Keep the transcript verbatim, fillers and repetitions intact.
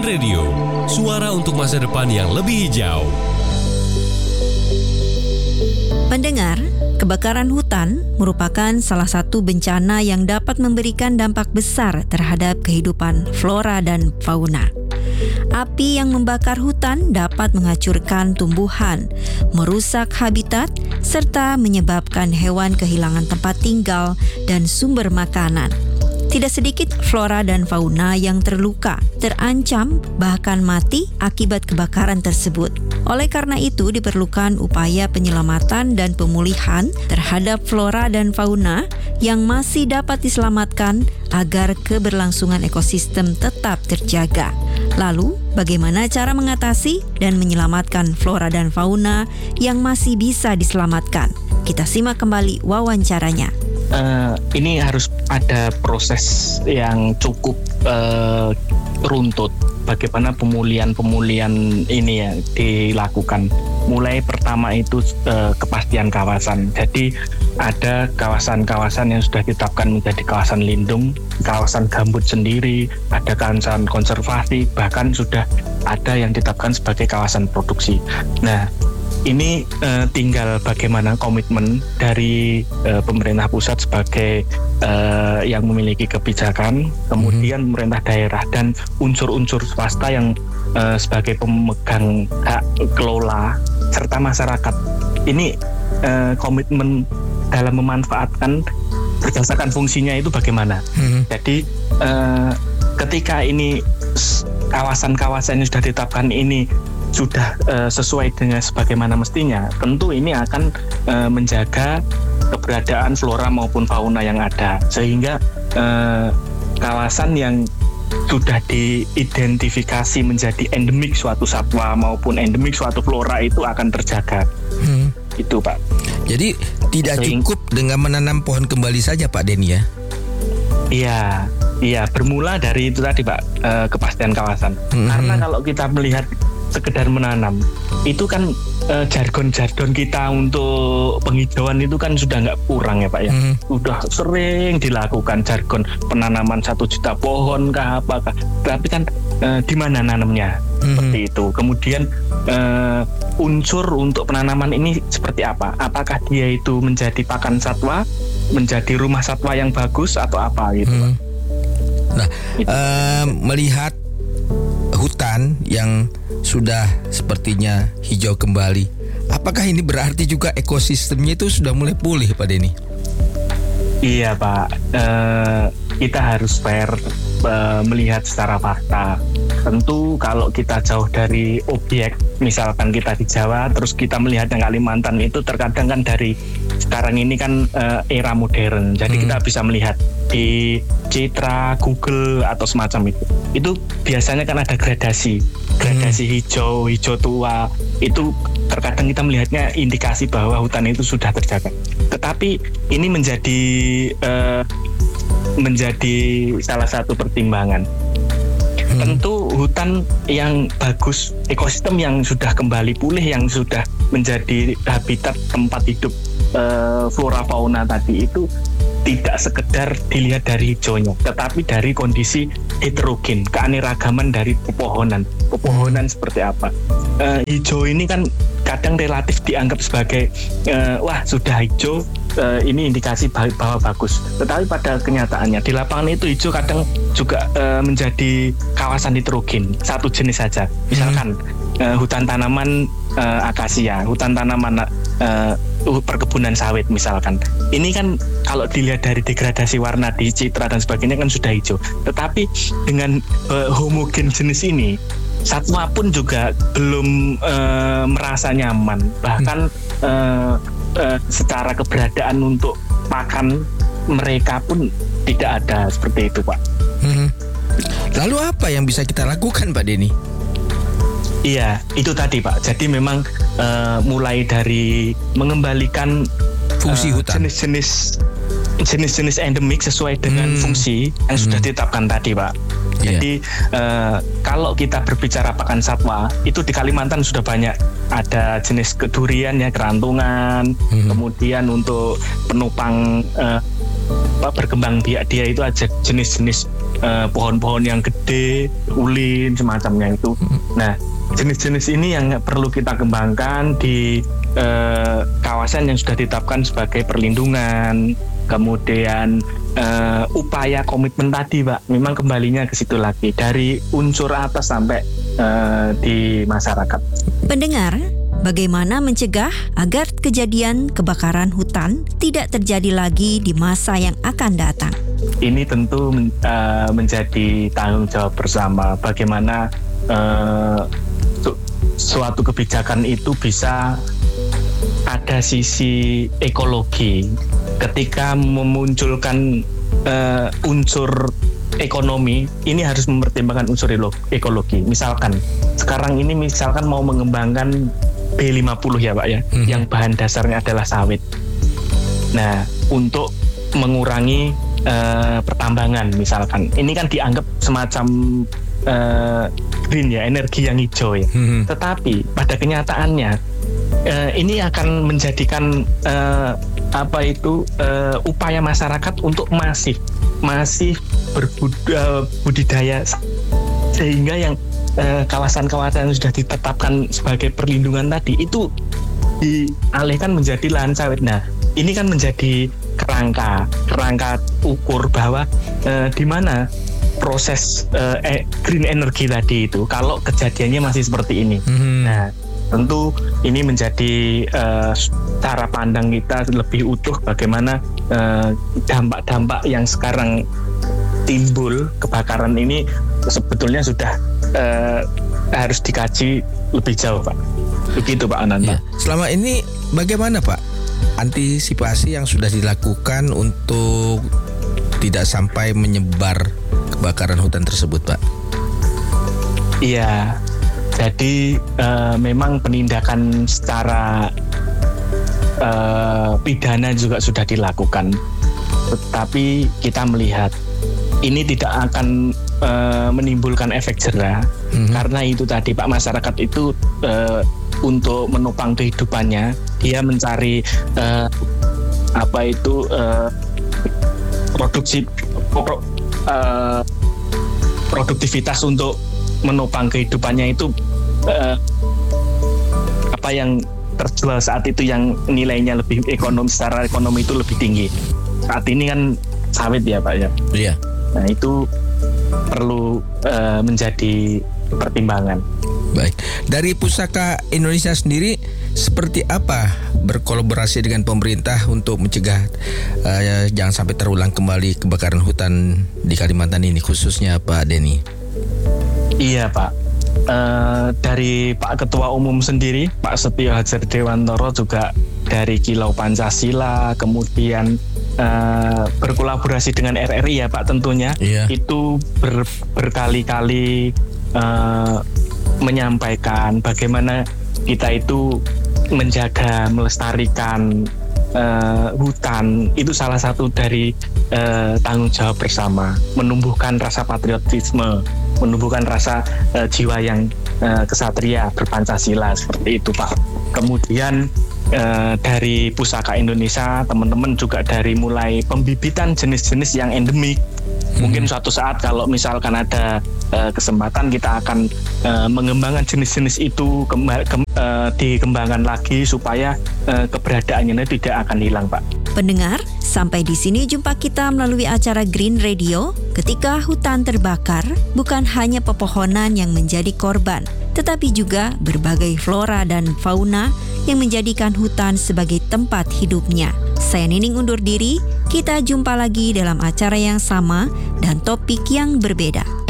Hutan Radio, suara untuk masa depan yang lebih hijau. Pendengar, kebakaran hutan merupakan salah satu bencana yang dapat memberikan dampak besar terhadap kehidupan flora dan fauna. Api yang membakar hutan dapat menghancurkan tumbuhan, merusak habitat, serta menyebabkan hewan kehilangan tempat tinggal dan sumber makanan. Tidak sedikit flora dan fauna yang terluka, terancam, bahkan mati akibat kebakaran tersebut. Oleh karena itu, diperlukan upaya penyelamatan dan pemulihan terhadap flora dan fauna yang masih dapat diselamatkan agar keberlangsungan ekosistem tetap terjaga. Lalu, bagaimana cara mengatasi dan menyelamatkan flora dan fauna yang masih bisa diselamatkan? Kita simak kembali wawancaranya. Uh, ini harus ada proses yang cukup uh, runtut. Bagaimana pemulihan-pemulihan ini ya dilakukan. Mulai pertama itu uh, kepastian kawasan. Jadi ada kawasan-kawasan yang sudah ditetapkan menjadi kawasan lindung, kawasan gambut sendiri, ada kawasan konservasi, bahkan sudah ada yang ditetapkan sebagai kawasan produksi. Nah, ini uh, tinggal bagaimana komitmen dari uh, pemerintah pusat sebagai uh, yang memiliki kebijakan, kemudian mm-hmm. pemerintah daerah dan unsur-unsur swasta yang uh, sebagai pemegang hak kelola serta masyarakat. Ini uh, komitmen dalam memanfaatkan berdasarkan fungsinya itu bagaimana. Mm-hmm. Jadi uh, ketika ini kawasan-kawasan yang sudah ditetapkan ini sudah uh, sesuai dengan sebagaimana mestinya, tentu ini akan uh, menjaga keberadaan flora maupun fauna yang ada, sehingga uh, kawasan yang sudah diidentifikasi menjadi endemik suatu satwa maupun endemik suatu flora itu akan terjaga. Hmm. Itu Pak. Jadi tidak Sehing... cukup dengan menanam pohon kembali saja Pak Denny ya? Iya, iya bermula dari itu tadi Pak, uh, kepastian kawasan. Hmm. Karena kalau kita melihat sekedar menanam itu kan uh, jargon-jargon kita untuk penghijauan itu kan sudah nggak kurang ya Pak ya. Mm-hmm. Sudah sering dilakukan jargon penanaman satu juta pohon kah apakah, tapi kan uh, di mana nanamnya, mm-hmm. seperti itu. Kemudian uh, unsur untuk penanaman ini seperti apa? Apakah dia itu menjadi pakan satwa, menjadi rumah satwa yang bagus atau apa gitu. Mm-hmm. Nah, uh, melihat hutan yang sudah sepertinya hijau kembali, apakah ini berarti juga ekosistemnya itu sudah mulai pulih Pak Denny? Iya Pak, uh, kita harus fair uh, melihat secara fakta. Tentu kalau kita jauh dari objek, misalkan kita di Jawa, terus kita melihat yang Kalimantan itu terkadang kan dari sekarang ini kan uh, era modern, jadi hmm. kita bisa melihat di Citra, Google atau semacam itu. Itu biasanya kan ada gradasi, gradasi hmm. hijau, hijau tua. Itu terkadang kita melihatnya indikasi bahwa hutan itu sudah terjaga. Tetapi ini menjadi uh, menjadi salah satu pertimbangan. Hmm. Tentu hutan yang bagus, ekosistem yang sudah kembali pulih, yang sudah menjadi habitat tempat hidup uh, flora fauna tadi itu tidak sekedar dilihat dari hijaunya, tetapi dari kondisi heterogen, keanekaragaman dari pepohonan. Pepohonan seperti apa? Uh, hijau ini kan kadang relatif dianggap sebagai uh, wah sudah hijau, uh, ini indikasi bahwa bagus. Tetapi pada kenyataannya di lapangan itu hijau kadang juga uh, menjadi kawasan heterogen, satu jenis saja. Misalkan uh, hutan tanaman uh, akasia, hutan tanaman uh, perkebunan sawit misalkan. Ini kan kalau dilihat dari degradasi warna di Citra dan sebagainya kan sudah hijau. Tetapi dengan uh, homogen jenis ini, satwa pun juga belum uh, merasa nyaman. Bahkan uh, uh, secara keberadaan untuk makan mereka pun tidak ada, seperti itu Pak. Hmm. Lalu apa yang bisa kita lakukan Pak Denny? Iya, itu tadi Pak. Jadi memang uh, mulai dari mengembalikan fungsi uh, hutan, jenis-jenis jenis-jenis endemik sesuai dengan hmm. fungsi yang hmm. sudah ditetapkan tadi Pak. Yeah. Jadi uh, kalau kita berbicara pakan satwa, itu di Kalimantan sudah banyak. Ada jenis kedurian ya, kerantungan, hmm. kemudian untuk penopang uh, berkembang biak dia itu aja jenis-jenis uh, pohon-pohon yang gede, ulin semacamnya itu. Nah, jenis-jenis ini yang perlu kita kembangkan di uh, kawasan yang sudah ditetapkan sebagai perlindungan. Kemudian uh, upaya komitmen tadi, Pak, memang kembalinya ke situ lagi dari unsur atas sampai uh, di masyarakat. Pendengar, bagaimana mencegah agar kejadian kebakaran hutan tidak terjadi lagi di masa yang akan datang? Ini tentu uh, menjadi tanggung jawab bersama. Bagaimana uh, su- suatu kebijakan itu bisa ada sisi ekologi. Ketika memunculkan uh, unsur ekonomi, ini harus mempertimbangkan unsur ekologi. Misalkan sekarang ini misalkan mau mengembangkan B lima puluh ya Pak ya, hmm. yang bahan dasarnya adalah sawit. Nah, untuk mengurangi uh, pertambangan misalkan, ini kan dianggap semacam uh, green ya, energi yang hijau ya. Hmm. Tetapi pada kenyataannya uh, ini akan menjadikan uh, apa itu uh, upaya masyarakat untuk masif masif berbudidaya, sehingga yang uh, kawasan-kawasan yang sudah ditetapkan sebagai perlindungan tadi itu dialihkan menjadi lahan sawit. Nah, ini kan menjadi kerangka kerangka ukur bahwa uh, di mana proses uh, eh, green energy tadi itu kalau kejadiannya masih seperti ini. Mm-hmm. Nah, tentu ini menjadi uh, cara pandang kita lebih utuh bagaimana uh, dampak-dampak yang sekarang timbul kebakaran ini sebetulnya sudah uh, harus dikaji lebih jauh, Pak. Begitu, Pak Ananta. Ya. Selama ini bagaimana, Pak, antisipasi yang sudah dilakukan untuk tidak sampai menyebar kebakaran hutan tersebut, Pak? Iya. Jadi uh, memang penindakan secara uh, pidana juga sudah dilakukan, tetapi kita melihat ini tidak akan uh, menimbulkan efek jera, mm-hmm. karena itu tadi Pak, masyarakat itu uh, untuk menopang kehidupannya dia mencari uh, apa itu uh, produksi pro, uh, produktivitas untuk menopang kehidupannya itu uh, apa yang terjual saat itu yang nilainya lebih ekonomi, secara ekonomi itu lebih tinggi. Saat ini kan sawit ya Pak ya. Iya. Nah itu perlu uh, menjadi pertimbangan. Baik. Dari Pusaka Indonesia sendiri seperti apa berkolaborasi dengan pemerintah untuk mencegah uh, jangan sampai terulang kembali kebakaran hutan di Kalimantan ini, khususnya Pak Denny? Iya Pak, uh, dari Pak Ketua Umum sendiri, Pak Setio Hadjar Dewantoro, juga dari Kilau Pancasila, kemudian uh, berkolaborasi dengan R R I ya Pak tentunya, iya. Itu ber, berkali-kali uh, menyampaikan bagaimana kita itu menjaga, melestarikan uh, hutan, itu salah satu dari uh, tanggung jawab bersama, menumbuhkan rasa patriotisme, menumbuhkan rasa uh, jiwa yang uh, kesatria berpancasila, seperti itu Pak. Kemudian uh, dari Pusaka Indonesia, teman-teman juga dari mulai pembibitan jenis-jenis yang endemik. Mungkin suatu saat kalau misalkan ada uh, kesempatan kita akan uh, mengembangkan jenis-jenis itu, kemba- kem- uh, dikembangkan lagi supaya uh, keberadaannya tidak akan hilang Pak. Pendengar, sampai di sini jumpa kita melalui acara Green Radio. Ketika hutan terbakar, bukan hanya pepohonan yang menjadi korban, tetapi juga berbagai flora dan fauna yang menjadikan hutan sebagai tempat hidupnya. Saya Nining undur diri, kita jumpa lagi dalam acara yang sama dan topik yang berbeda.